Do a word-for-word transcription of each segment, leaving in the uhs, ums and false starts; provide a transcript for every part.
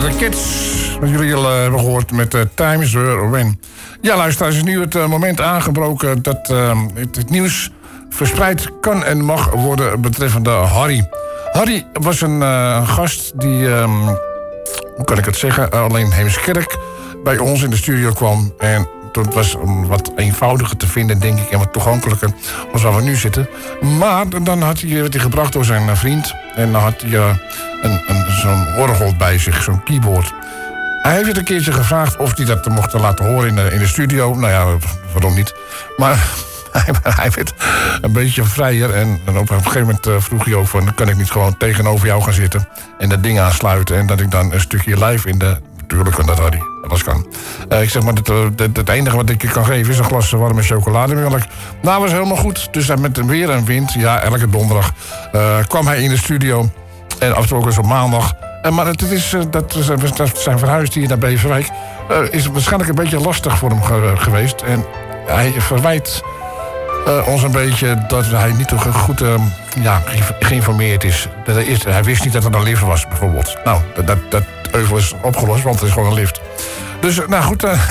waren de Kids. Wat jullie al uh, hebben gehoord met uh, Time is Her When. Ja, luisteraars, is nu het uh, moment aangebroken dat uh, het, het nieuws verspreid kan en mag worden betreffende Harry. Harry was een uh, gast die, um, hoe kan ik het zeggen, alleen Heemskerk bij ons in de studio kwam. En het was wat eenvoudiger te vinden, denk ik, en wat toegankelijker als waar we nu zitten. Maar dan had hij, werd hij gebracht door zijn vriend. En dan had hij uh, een, een, zo'n orgel bij zich, zo'n keyboard. Hij heeft het een keertje gevraagd of hij dat mocht laten horen in de, in de studio. Nou ja, waarom niet? Maar hij, hij werd een beetje vrijer. En dan op een gegeven moment uh, vroeg hij ook van, dan kan ik niet gewoon tegenover jou gaan zitten en dat ding aansluiten. En dat ik dan een stukje live in de... Natuurlijk kan dat, Harry. Alles kan. Uh, ik zeg maar, het, het, het enige wat ik je kan geven is een glas warme chocolademelk. Nou, was helemaal goed. Dus met weer en wind, ja, elke donderdag uh, kwam hij in de studio. En af en toe ook eens op maandag. Uh, maar het is, uh, dat, dat zijn verhuisd hier naar Beverwijk. Uh, is waarschijnlijk een beetje lastig voor hem ge- geweest. En hij verwijt uh, ons een beetje dat hij niet goed uh, ja, geïnformeerd is. Dat hij, is. Hij wist niet dat er een lift was, bijvoorbeeld. Nou, dat... dat, dat euvel is opgelost, want het is gewoon een lift. Dus, nou goed, uh,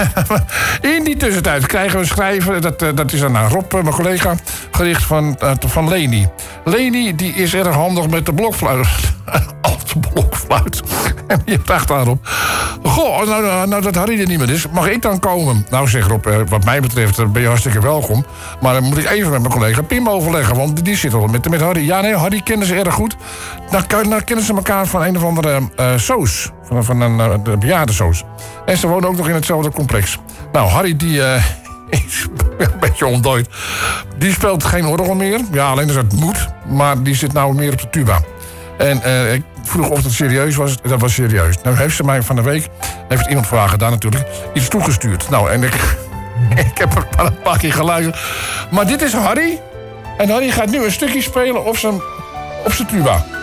in die tussentijd krijgen we een schrijver. Dat, uh, dat is dan naar Rob, uh, mijn collega, gericht van, uh, van Leni. Leni, die is erg handig met de blokfluit. Als blokfluit. En die vraagt daarop. Goh, nou, nou dat Harry er niet meer is, mag ik dan komen? Nou, zeg Rob, uh, wat mij betreft ben je hartstikke welkom. Maar dan moet ik even met mijn collega Pim overleggen, want die zit al met, met Harry. Ja, nee, Harry kennen ze erg goed. Dan, dan kennen ze elkaar van een of andere uh, soos. Van, van een uh, bejaardensoos. En ze wonen ook nog in hetzelfde complex. Nou, Harry die uh, is een beetje ontdooid. Die speelt geen orgel meer. Ja, alleen als het moet. Maar die zit nou meer op de tuba. En uh, ik vroeg of dat serieus was. Dat was serieus. Nou heeft ze mij van de week, heeft iemand vragen gedaan natuurlijk, iets toegestuurd. Nou, en ik, ik heb er maar een paar keer geluisterd. Maar dit is Harry. En Harry gaat nu een stukje spelen op zijn, op zijn tuba.